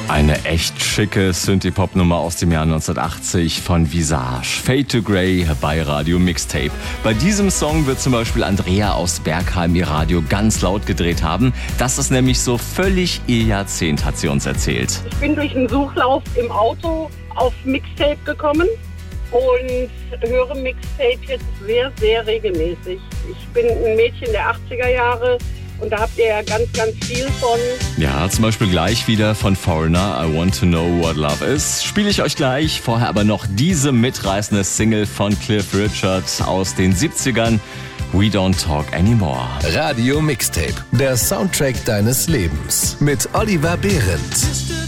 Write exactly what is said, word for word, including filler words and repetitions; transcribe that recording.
Eine echt schicke Synthie-Pop-Nummer aus dem Jahr neunzehnhundertachtzig von Visage. Fade to Grey bei Radio Mixtape. Bei diesem Song wird zum Beispiel Andrea aus Bergheim ihr Radio ganz laut gedreht haben. Das ist nämlich so völlig ihr Jahrzehnt, hat sie uns erzählt. Ich bin durch einen Suchlauf im Auto auf Mixtape gekommen und höre Mixtape jetzt sehr, sehr regelmäßig. Ich bin ein Mädchen der achtziger Jahre. Und da habt ihr ja ganz, ganz viel von. Ja, zum Beispiel gleich wieder von Foreigner, I Want to Know What Love Is. Spiele ich euch gleich. Vorher aber noch diese mitreißende Single von Cliff Richard aus den siebzigern. We Don't Talk Anymore. Radio Mixtape, der Soundtrack deines Lebens. Mit Oliver Behrendt.